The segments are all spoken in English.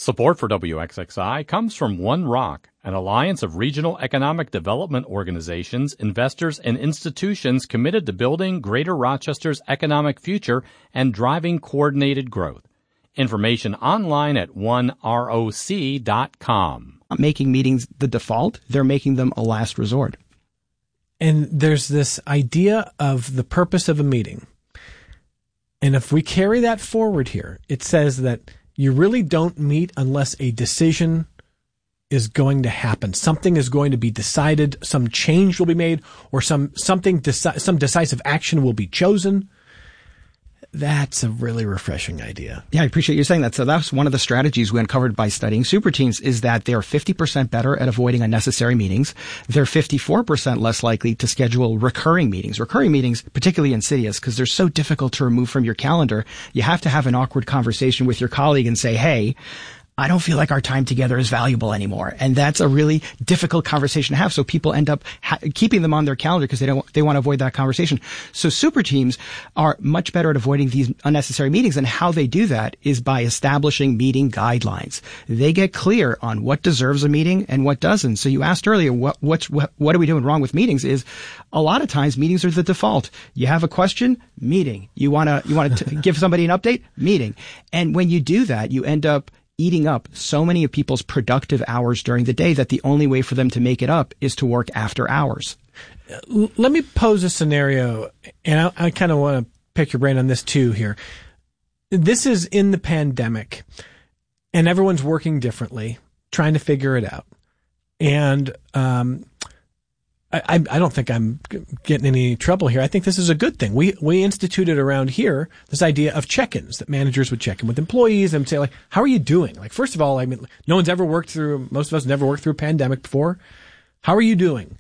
Support for WXXI comes from One Rock, an alliance of regional economic development organizations, investors, and institutions committed to building Greater Rochester's economic future and driving coordinated growth. Information online at oneroc.com. Making meetings the default, they're making them a last resort. And there's this idea of the purpose of a meeting. And if we carry that forward here, it says that you really don't meet unless a decision is going to happen. Something is going to be decided, some change will be made, or some decisive action will be chosen. That's a really refreshing idea. Yeah, I appreciate you saying that. So that's one of the strategies we uncovered by studying super teams is that they're 50% better at avoiding unnecessary meetings. They're 54% less likely to schedule recurring meetings. Recurring meetings, particularly insidious, because they're so difficult to remove from your calendar. You have to have an awkward conversation with your colleague and say, hey, I don't feel like our time together is valuable anymore. And that's a really difficult conversation to have. So people end up keeping them on their calendar because they want to avoid that conversation. So super teams are much better at avoiding these unnecessary meetings. And how they do that is by establishing meeting guidelines. They get clear on what deserves a meeting and what doesn't. So you asked earlier, what are we doing wrong with meetings? Is a lot of times meetings are the default. You have a question, meeting. You want to give somebody an update, meeting. And when you do that, you end up eating up so many of people's productive hours during the day that the only way for them to make it up is to work after hours. Let me pose a scenario, and I kind of want to pick your brain on this too here. This is in the pandemic, and everyone's working differently, trying to figure it out. And I don't think I'm getting any trouble here. I think this is a good thing. We instituted around here this idea of check-ins, that managers would check in with employees and say, like, how are you doing? Like, first of all, I mean, most of us never worked through a pandemic before. How are you doing?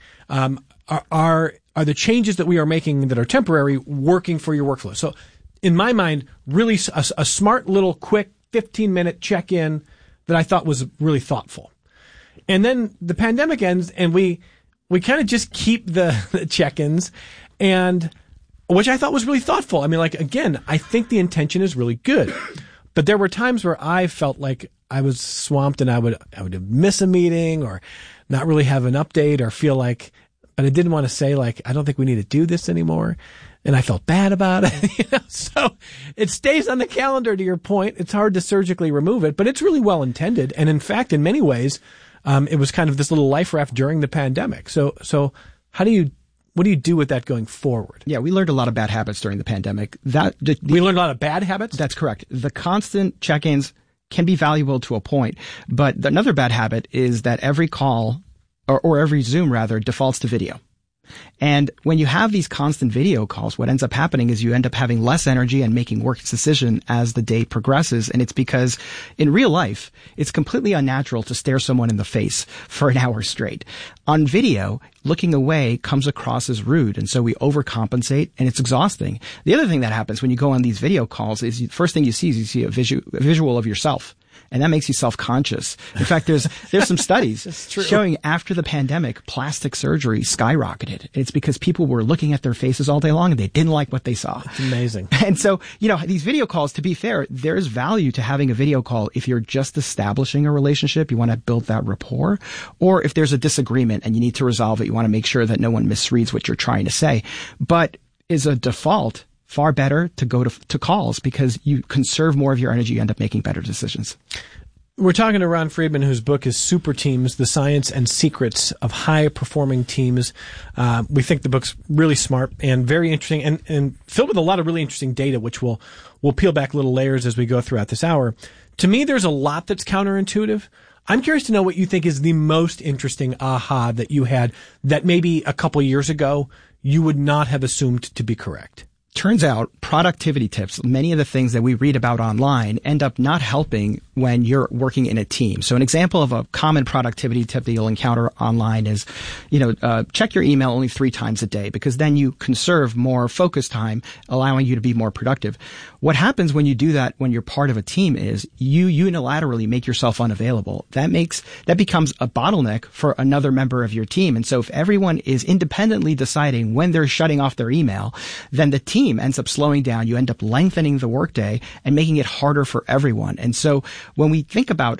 Are the changes that we are making that are temporary working for your workflow? So in my mind, really a smart little quick 15-minute check-in that I thought was really thoughtful. And then the pandemic ends and we kind of just keep the check-ins, and which I thought was really thoughtful. I mean, like, again, I think the intention is really good, but there were times where I felt like I was swamped and I would miss a meeting or not really have an update or feel like, but I didn't want to say, like, I don't think we need to do this anymore. And I felt bad about it. So it stays on the calendar, to your point. It's hard to surgically remove it, but it's really well intended. And in fact, in many ways, it was kind of this little life raft during the pandemic. So what do you do with that going forward? Yeah, we learned a lot of bad habits during the pandemic. We learned a lot of bad habits? That's correct. The constant check-ins can be valuable to a point, but another bad habit is that every call or every Zoom rather defaults to video. And when you have these constant video calls, what ends up happening is you end up having less energy and making worse decisions as the day progresses. And it's because in real life, it's completely unnatural to stare someone in the face for an hour straight. On video, looking away comes across as rude. And so we overcompensate and it's exhausting. The other thing that happens when you go on these video calls is the first thing you see is a visual of yourself. And that makes you self-conscious. In fact, there's some studies showing after the pandemic, plastic surgery skyrocketed. It's because people were looking at their faces all day long and they didn't like what they saw. It's amazing. And so, these video calls, to be fair, there's value to having a video call if you're just establishing a relationship, you want to build that rapport, or if there's a disagreement and you need to resolve it, you want to make sure that no one misreads what you're trying to say. But as a default, far better to go to calls because you conserve more of your energy, you end up making better decisions. We're talking to Ron Friedman, whose book is Super Teams, The Science and Secrets of High-Performing Teams. We think the book's really smart and very interesting and filled with a lot of really interesting data, which we'll peel back little layers as we go throughout this hour. To me, there's a lot that's counterintuitive. I'm curious to know what you think is the most interesting aha that you had that maybe a couple years ago you would not have assumed to be correct. Turns out productivity tips, many of the things that we read about online end up not helping when you're working in a team. So an example of a common productivity tip that you'll encounter online is, check your email only 3 times a day because then you conserve more focus time, allowing you to be more productive. What happens when you do that when you're part of a team is you unilaterally make yourself unavailable. That becomes a bottleneck for another member of your team. And so if everyone is independently deciding when they're shutting off their email, then the team ends up slowing down. You end up lengthening the workday and making it harder for everyone. And so when we think about